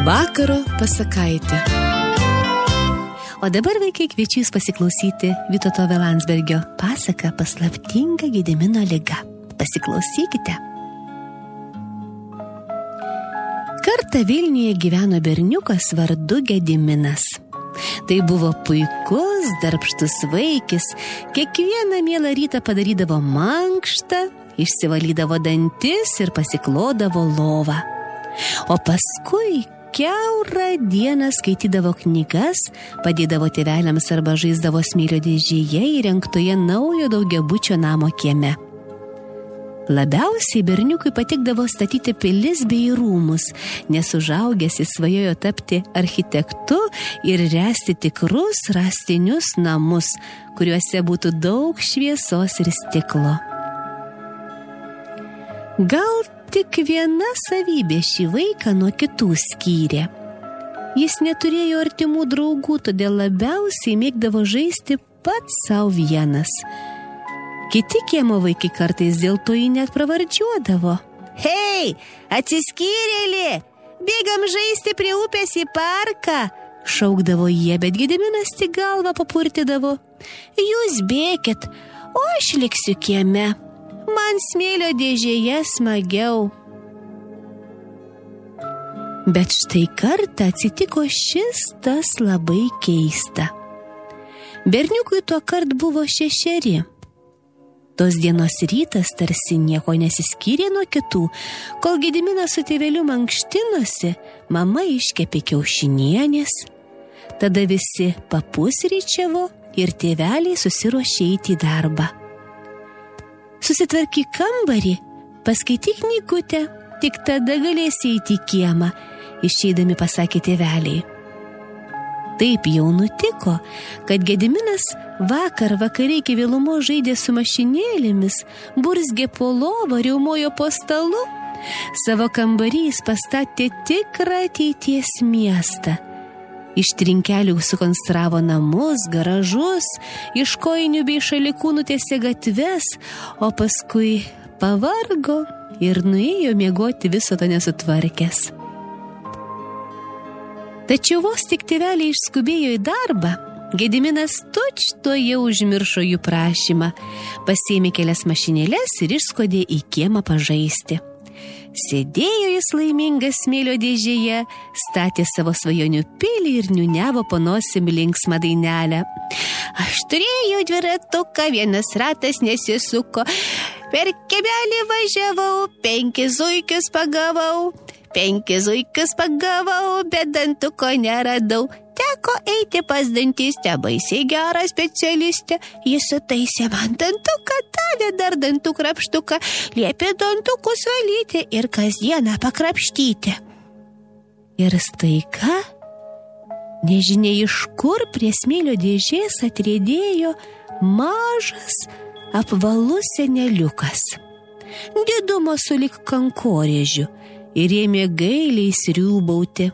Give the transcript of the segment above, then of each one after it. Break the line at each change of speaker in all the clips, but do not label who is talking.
Vakaro pasakaitė. O dabar, vaikai, kviečiu jūs pasiklausyti Vytauto V. Landsbergio pasaką Paslaptinga Gedimino liga. Pasiklausykite. Kartą Vilniuje gyveno berniukas vardu Gediminas. Tai buvo puikus, darbštus vaikis, kiekvieną mielą rytą padarydavo mankštą, išsivalydavo dantis ir pasiklodavo lovą. O paskui kiaurą dieną skaitydavo knygas, padėdavo tėveliams arba žaisdavo smėlio dėžėje įrengtoje naujo daugiabučio namo kieme. Labiausiai berniukui patikdavo statyti pilis bei rūmus, nes užaugęs jis svajojo tapti architektu ir ręsti tikrus rąstinius namus, kuriuose būtų daug šviesos ir stiklo. Gal tik viena savybė šį vaiką nuo kitų skyrė. Jis neturėjo artimų draugų, todėl labiausiai mėgdavo žaisti pats savo vienas. Kiti kiemo vaikai kartais dėl to jį net pravardžiuodavo. Hei, atsiskyrėlė, bėgam žaisti prie upės į parką, šaukdavo jie, bet Gediminas tik galvą papurtydavo. Jūs bėkit, o aš liksiu kieme. Man smėlio dėžėje smagiau. Bet štai kartą atsitiko šis tas labai keista. Berniukui tuo kart buvo 6. Tos dienos rytas tarsi nieko nesiskyrė nuo kitų. Kol Gediminas su tėveliu mankštinosi, mama iškepė kiaušinienės. Tada visi papusryčiavo ir tėveliai susiruošė eiti į darbą. Susitvarkyk kambarį, paskaityk knygutę, tik tada galėsi eiti į kiemą, išeidami pasakė tėveliai. Taip jau nutiko, kad Gediminas vakare iki vėlumo žaidė su mašinėlėmis, burzgė po lovą, riaumojo po stalu. Savo kambarį jis pastatė tikrą ateities miestą. Iš trinkelių sukonstravo namus, garažus, iš kojinių bei šalikų nutiesė gatves, o paskui pavargo ir nuėjo miegoti viso to nesutvarkęs. Tačiau vos tik tėveliai išskubėjo į darbą, Gediminas tučtuojau užmiršo jų prašymą, pasiėmė kelias mašinėles ir išskodė į kiemą pažaisti. Sėdėjo jis laimingas smėlio dėžėje, statė savo svajonių pilį ir niūniavo po nosim linksmą dainelę. Aš turėjau dviratuką, vienas ratas nesisuko, per kiemelį važiavau, 5 zuikius pagavau. 5 zuikius pagavau, bet dantuko neradau. Teko eiti pas dantistę, baisiai gerą specialistę. Jis sutaisė man dantuką, davė dar dantų krapštuką, liepė dantukus valyti ir kasdieną pakrapštyti. Ir staiga, nežinia iš kur prie smėlio dėžės atriedėjo mažas, apvalus seneliukas. Didumo sulig kankorėžiu ir ėmė gailiai sriūbauti.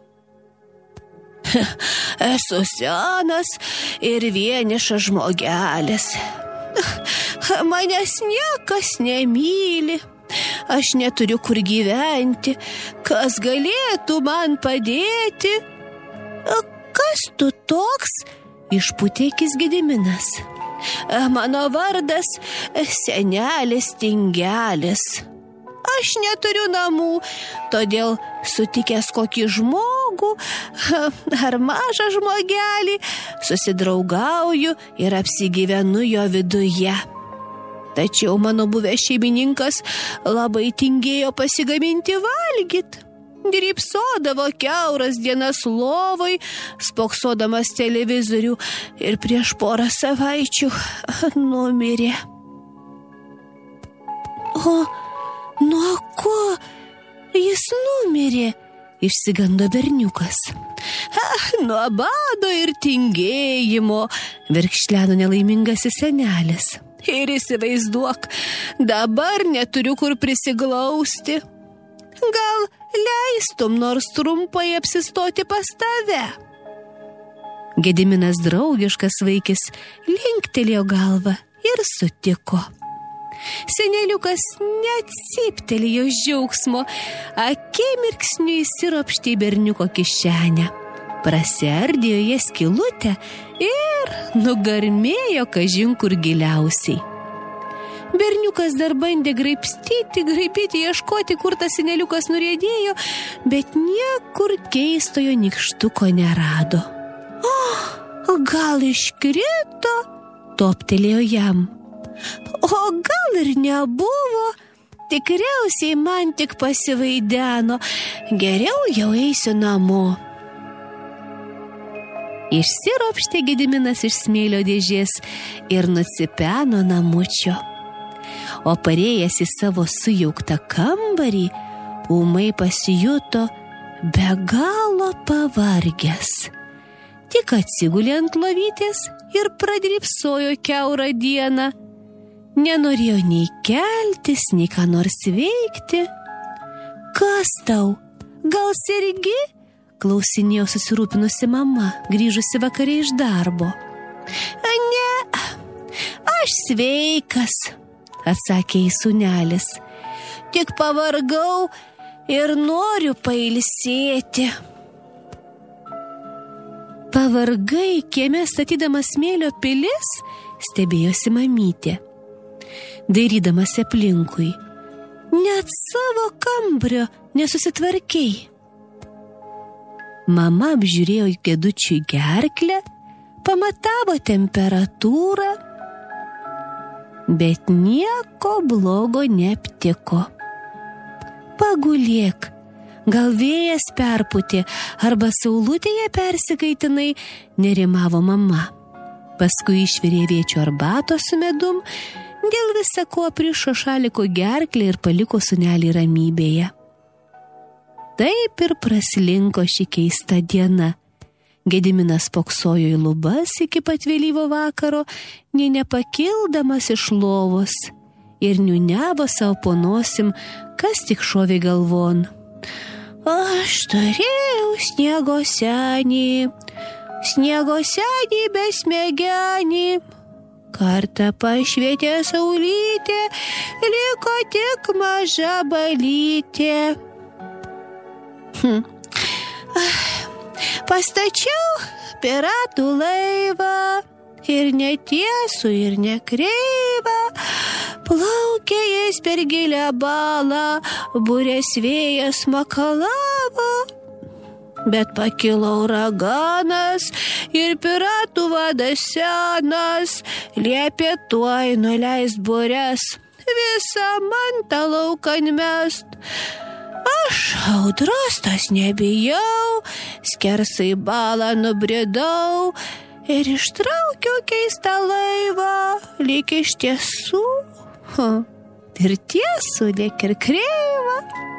Esu senas ir vienišas žmogelis. Manęs niekas nemyli. Aš neturiu kur gyventi. Kas galėtų man padėti? Kas tu toks? Išpūtė akis Gediminas. Mano vardas Senelis Tingelis. Aš neturiu namų, todėl sutikęs kokį žmogų ar mažą žmogelį, susidraugauju ir apsigyvenu jo viduje. Tačiau mano buvęs šeimininkas labai tingėjo pasigaminti valgyt. Drybsodavo kiauras dienas lovoj, spoksodamas televizorių ir prieš 4 savaičių numirė. O nuo ko jis numirė? Išsigando berniukas. Nuo bado ir tingėjimo, virkšleno nelaimingasis senelis. Ir įsivaizduok, dabar neturiu kur prisiglausti. Gal leistum nors trumpai apsistoti pas tave? Gediminas draugiškas vaikis linktelėjo galvą ir sutiko. Seneliukas net cyptelėjo iš džiaugsmo, akimirksniu įsiropštė į berniuko kišenę. Prasiardėjo ją skylutę ir nugarmėjo kažin kur giliausiai. Berniukas dar bandė graibstyti, ieškoti, kur tas seneliukas nuriedėjo, bet niekur keistojo nykštuko nerado. Gal iškrito? Toptelėjo jam. O gal ir nebuvo? Tikriausiai man tik pasivaideno. Geriau jau eisiu namo. Išsiropštė Gediminas iš smėlio dėžės ir nusipeno namučio. O parėjęs į savo sujauktą kambarį, ūmai pasijuto be galo pavargęs. Tik atsigulė ant lovytės ir pradrybsojo kiaurą dieną. Nenorėjo nei keltis, nei ką nors veikti. Kas tau? Gal sergi? Klausinėjo susirūpinusi mama, grįžusi vakare iš darbo. Ne, aš sveikas, atsakė jį sūnelis. Tik pavargau ir noriu pailsėti. Pavargai kieme statydamas smėlio pilis, stebėjosi mamytė. Dairydamas aplinkui, net savo kambario nesusitvarkei. Mama apžiūrėjo Gedučiui gerklę, pamatavo temperatūrą, bet nieko blogo neaptiko. Pagulėk, gal vėjas perpūtė arba saulutėje persikaitinai, nerimavo mama. Paskui išvirė aviečio arbatos su medum, dėl visa ko aprišo šaliko gerklę ir paliko sūnelį ramybėje. Taip ir praslinko ši keista diena. Gediminas poksojo į lubas iki pat vėlyvo vakaro, nė nepakildamas iš lovos, ir niūniavo savo po nosim, kas tik šovė galvon. Aš turėjau sniego senį besmegenį. Kartą pašvietė saulytė, liko tik maža balytė. Pastačiau piratų laivą, ir netiesų, ir nekreivą, plaukė jais per gilią balą, burės vėjas makalavo. Bet pakilo uraganas ir piratų vadas senas, liepė tuoj nuleist burės, visą mantą laukan mest. Aš audros tas nebijau, skersai balą nubridau ir ištraukiau keistą laivą, lyg iš tiesų, ir tiesų, lyg ir kreivą.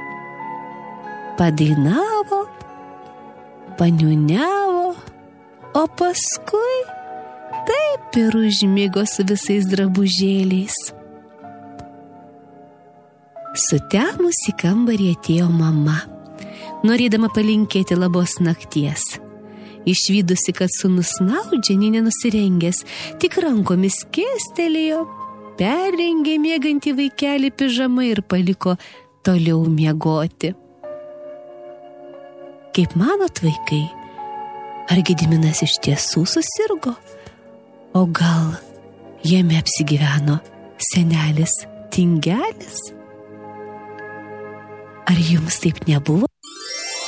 Padainavo, paniūniavo, o paskui taip ir užmigo su visais drabužėliais. Sutemus į kambarį atėjo mama, norėdama palinkėti labos nakties. Išvydusi, kad sūnus snaudžia, nė nenusirengęs, tik rankomis kėstelėjo, perrengė miegantį vaikelį pižamą ir paliko toliau miegoti. Kaip manot, vaikai, ar Gediminas iš tiesų susirgo? O gal jame apsigyveno senelis Tingelis? Ar jums taip nebuvo?